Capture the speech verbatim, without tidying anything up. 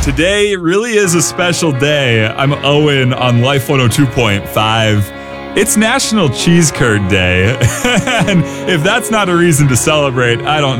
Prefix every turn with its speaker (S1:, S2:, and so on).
S1: Today really is a special day. I'm Owen on Life one oh two point five. It's National Cheese Curd Day. And if that's not a reason to celebrate, I don't